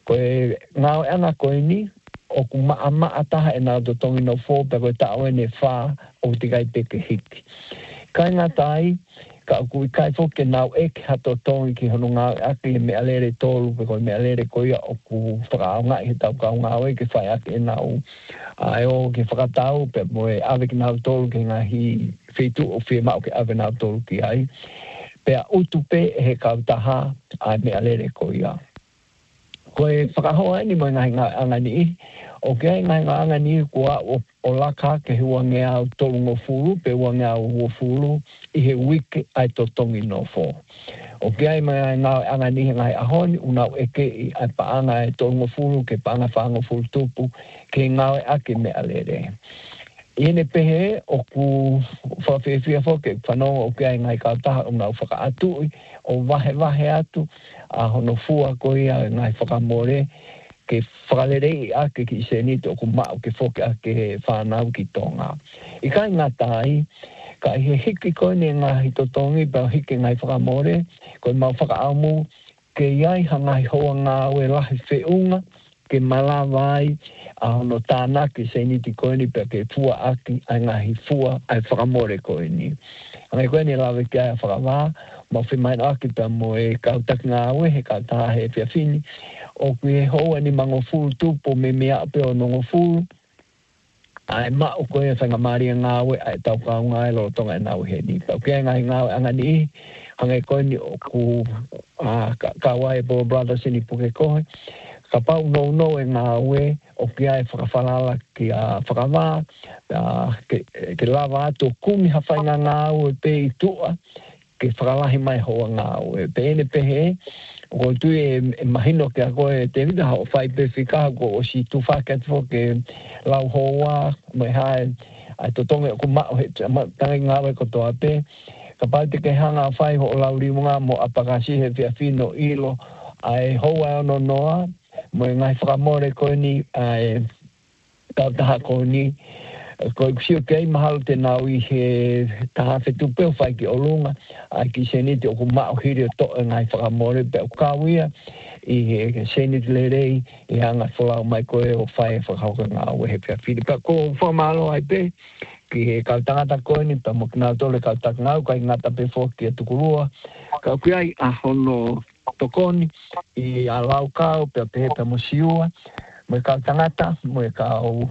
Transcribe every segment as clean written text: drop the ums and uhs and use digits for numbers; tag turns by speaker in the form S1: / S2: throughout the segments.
S1: Koe ngau anga koe ni, o ku maa ataha e nau to tongi no fō, pe koe ta oe ne whā o te kai peke hiki. Kai ngā tai, ka kui kai fōke nau eke hato tongi ki hono ngau ake le mea lere tōlu, pe koe mea lere koia o ku whakao ngai he tau kau ngau eke whai ake e nau ai o ke whakatau, pe moe ave ki nau tōlu ke ngahi whetu o whi mau ke ave nau tōlu ki ai. Pea utu pe he kau taha ai mea lere koia. Koe whakahoa ni mo ngai ngā angani i. O ke ngai ngā angani i kua o laka ke hua ngea au tolu ngō fulu, pe hua ngea au hua fulu, i he wike ai to tongi no fō. O ke ai mai ngā angani i ngai ahoni, unau eke i ai paanga e tolu ngō fulu, ke paanga whaanga fulu tupu, ke ngau ake mea lere. Iene pehe o ku whawhiawhia whoke whanonga o ke ai ngai kautaha o ngau whakaatui, o wahe atu, a hono fua koia ngai whakamore, ke whakalere ake ki se nito o ku mau ke whoke ake whanau ki tonga. I kai ngā tai, ka he hiki koe ne ngā hito tongi, pa hiki ngai whakamore, koe mau whakaamu, ke iai hangai hoa ngā ue lahi whiunga, ke malawai, a hono tāna ke se niti koe ni, pa ke fua aki, ai ngahi fua, ai whakamore koe ni. Angai koe ni lawe ki ai whakawā, ma whimain aki pa mo e kautaki ngā ue, he kautaha he whiawhini, o kui he hoa ni mango fulu tupo me mea ape o nongo fulu, ai mao koe whanga maria ngā ue, ai tau kau ngā e lo tonga e nau he ni. Pau kia ngai ngā ue angani i, hangai koe ni o ku kawai e Boa Brothers ni puke koe, ka pau no e ngā ue, o kia e whakawhalala ki a whakawā, ke lava atu kumi hawhainga ngā ue pe i tua, ke whakalahi mai hoa ngā ue. Pe ene pehe, o tui e mahino ke a koe te vida hao whai pe whikaha ko o si tu whaket fo ke lau hoa, mai hae, ai to tonge o ku mao he tangi ngā ue kotoa pe, ka pau te ke hanga whai ho o lau rimunga mo apakasi he whiawhino ilo, ai hoa ono noa, mo e ngai whakamore koe ni, ai tautaha koe ni, koe kusio kei mahalo te nau i he taha whetu peo whai ki olunga, ai ki seniti o ku mao hiri o to e ngai whakamore pe o kawia, i he seniti le rei, i hanga whalau mai koe o whai e whakauka ngā ue he whiawhiri. Pea ko whamalo ai pe, ki he kautangata koe ni, pa mo kina tole kautaka ngau, kai ngata pe fo ki a tukurua, ka kui ai a hono tokoni, i a lau kau, pe a pehe mo siua, mo e kautangata, mo e kau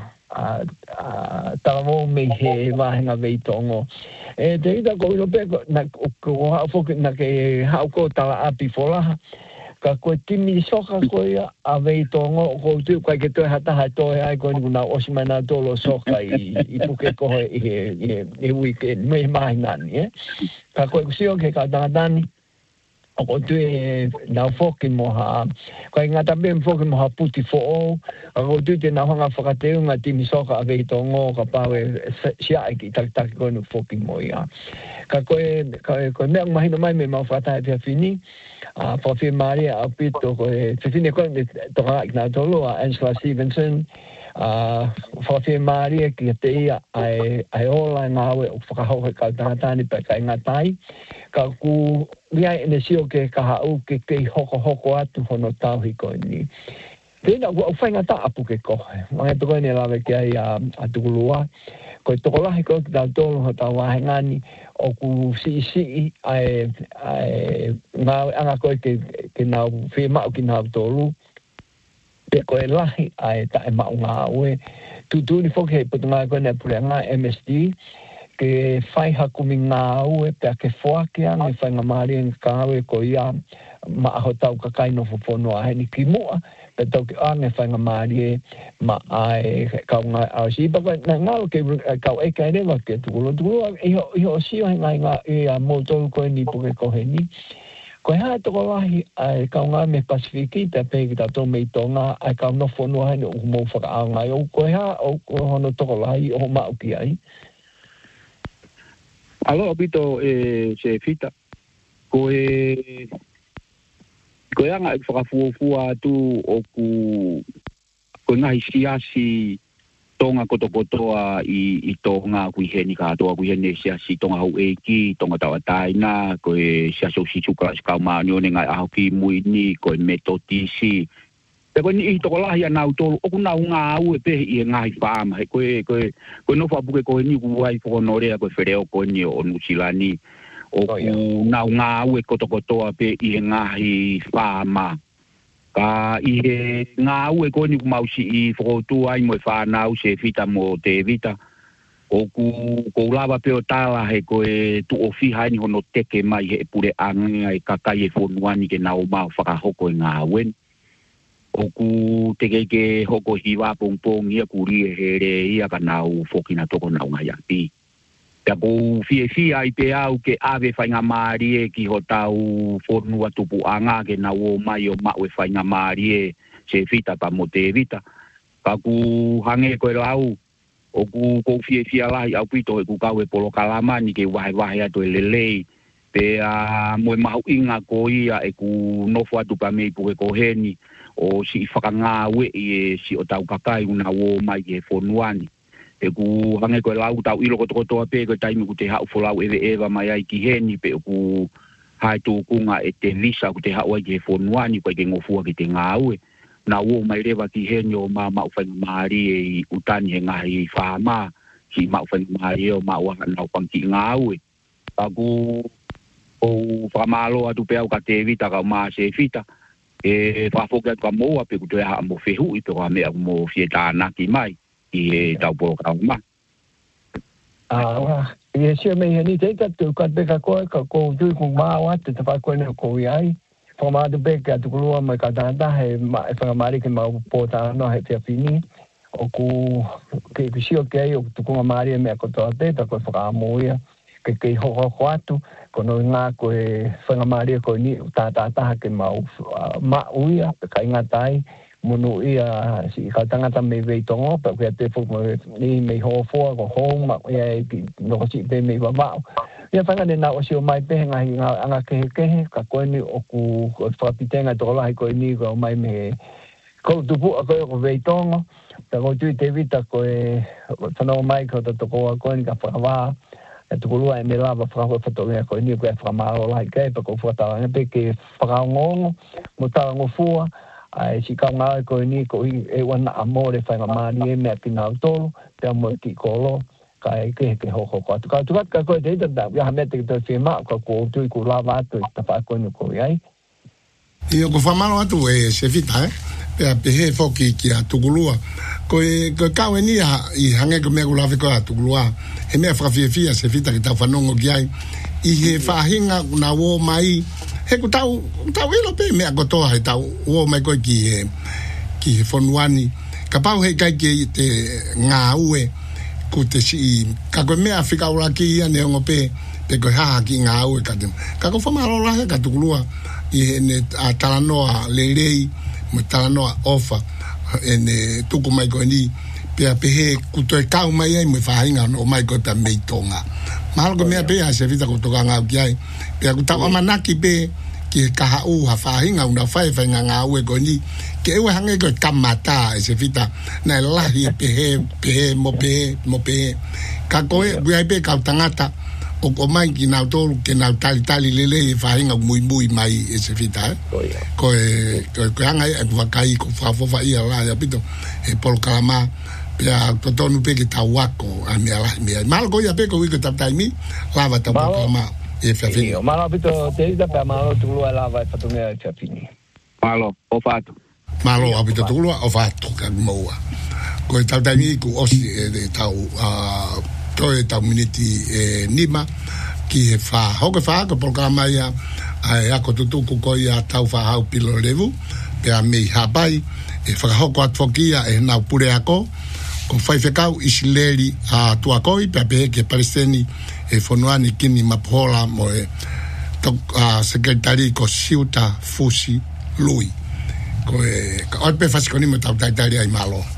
S1: talamou me he wahenga vei tongo. E te ita ko ilo pe, na ko hao foki na ke hao ko tala api folaha, ka koe timi soka koe a vei tongo, ko tu kai ke toi hata hai toi ai koe niku nau osi mai nau tolo soka i puke koe i weekend, me mahi nani, Ka koe kusio ke ka tangatani, o ko tu e nau foki moha, koe ngata bem foki moha puti fo o, ka ko tu te nau hanga whakateu ngā timi soka a vei tongo, ka pawe sia ki taki koe nu foki mo ia. Ka koe mea mahino mai me mau whakatai pia whini, whawhi Maria au pito koe, whine koe toka ki nā tolo, Angela Stevenson, whawhi Maria ki te ia ai ola ngā aue o whakahohe kau tangatani pa kai ngā tai, ka ku liai ene sio ke kaha u ke kei hoko atu hono tauhi koe ni. Tēnā ua whainga ta apu ke kohe. Wangai toko ene lawe ki ai a tukulua. Koe toko lahi koe ki tau tolo ho tau wahengani o ku si ai ngā anga koe ke nau whia mau ki nau tolu. Pe koe lahi ai tae mau ngā ue. Tūtūni whoki hei putunga koe ne pule ngā MSD. Ke whai hakumi ngā ue pe a ke whoake anga i whainga maari en kāwe ko ia ma aho tau kakai no whopono a heni ki mua. Pe tau ki anga i whainga maari e ma ai kau ngā au si. Paka na ngālo ke kau eka e rewa ke tukulu. Tukulu iho sio he ngā i a mōtolu koe ni puke kohe ni. Koe hae toko lahi ai kau ngā me Pasifiki te pēki tato mei tonga ai kau no whonua heni o mō whakaau ngai. O koe hae o hono toko lahi o mau ki ai.
S2: Alo apito se fita koe anga i whakafuafua atu o ko ngahi siasi tonga kotokotoa i tonga kui heni katoa kui heni siasi tonga hau eki tonga tawa taina koe siaso si tuka skau maani o ngai aho ki muini koe metotisi Te koe ni i toko lahi a nau tolu, oku nau ngā au e pehe i e ngahi whaama. He koe no whapuke koe ni ku wai whakonorea koe whereo koe ni o Nusilani. Oku nau ngā au e kotokotoa pe i e ngahi whaama. Ka i he ngā au e koe ni ku mausi i whakotua ai mo e whanau se fita mo te vita. Oku lava pe o tala he koe tu ofi haini hono teke mai he pure anga e kakai e whonuani ke nau mau whakahoko e ngā auen. Oku teke ke hoko hiwa pongpong ia kuri e here ia ka nau whokina toko nau ngai api. Pea kou fie ai pe au ke ave whainga maari e ki ho tau whonua tupu anga ke nau o mai o mau e whainga maari e se fita pa mo te vita. Ka ku hange koe lau oku kou fie lahi au pito e ku kau e polo kalamani ke wahe ato e lelei. Pea moe mahu inga ko ia e ku nofo atu pa mei puke ko heni o si whakangā we e si o tau kakai una o mai ke whonuani. E ku hange koe lau tau ilo kotokotoa pe koe taimi ku te hau wholau ewa mai ai ki heni pe ku hai tō kunga e te lisa ku te hau ai ke whonuani koe ke ngofua ki te ngā ue. Na o mai rewa ki heni o mau whainga maari e i utani he ngahi whāma si mau whainga maari e o mau nau pangki ngā ue. Aku o whamalo atu pe au ka te vita ka maa se vita. E whafoke atu ka moa pe kutu e haa mo whehu i pe kua mea mo fie tānaki mai i he tauporo ka uma.
S1: I e sia mei heni te tatu ka peka koe ka kou tui kung maa wate te whakoe neo kou i ai. Whamadu peke atu kurua mai ka tānta he whangamari ke mau pōtāno he whiawhini. O ku ke kusio ke ai o tukunga maari e mea kotoa te ta koe whakamoia. Ke hoko atu, kono ngā koe whangamari e koe ni tātātaha ke mau uia, pe kai ngatai, munu ia si ka tangata me vei tongo, pe kia te whumo ni mei hofoa, ko hong, ma ia e ki noko si pe mei wamau. Ia whangane nā o si o mai pehe ngahi ngā anga kehe, ka koe ni o ku whakapitenga toko lahi koe ni ko mai me kou tupu a koe o vei tongo, ta koe tui te vita koe whanau mai ko ta toko a koe ni ka whakawaa, e tukulua e me lava whakako whatoria koe ni koe whakamaro lai kei pa kou whakataranga pe ke whakangongo mo tarango fua ai si kau ngā koe ni ko e wana amore whainga maani e mea pina autolu te amo ki kolo ka e ke hoko ko atu. Ka tukat ka koe te ita ta ia hamea te kitoe whima ka ko tui ku lava atu ta whako ni koe ai.
S3: I o ko whamaro atu e se vita pea pehe whoki ki a tukulua. Koe kau e ni i hange ko mea kulawe koe a tukulua. He mea whakawhiawhia se whita ki tau whanongo ki ai. I he whahinga na wō mai. He ku tau ilo pe mea kotoa he tau wō mai koe ki he whonuani. Ka pau hei kai ki te ngā ue. Ku te si ka koe mea whikaura ki ia ne ongo pe. Pe koe haha ki ngā ue ka te. Ka koe whamaro lahe ka tukulua. I he ne talanoa leilei. Mo talanoa ofa. E ne tuku mai koe ni. Pea pehe kutoe kau mai ai mo whahinga o mai ko ta mei tonga. Mahalo ko mea pea se vita ko toka ngau ki ai. Pea ku tau amanaki pe ki kaha u ha whahinga una whainga ngā ue ko ni. Ke ewe hange ko kamata e se vita na lahi pehe mo pehe. Ka koe buai pe kau tangata o mai ki nau tolu ke nau tali lele e whahinga mui mai e se vita. Koe hanga e wakai ko whafofa ia la ya pito e polo kalama. Pea totonu pe ki tau wako a mea lahi mea. Malo ko ia pe ko wiko taptaimi, lava tau poko ma e whiawhini.
S1: Malo pito te ita pea malo tukulua lava e whatunga e whiawhini.
S2: Malo, o whātu.
S3: Malo a pito tukulua o whātu ka moua. Ko e taptaimi ku osi e tau toi tau miniti e nima ki he wha hoke wha ka poko ma ia e ako tutuku ko ia tau wha hau pilo revu pea mei hapai e whakahoko atfokia e nau pure ako ko whaiwhekau isileri a tuakoi pea pehe ke Palestini e whonuani kini mapohola mo e sekretari ko Siuta Fusi Lui ko e ka oipe whasikoni mo tau taitari ai malo.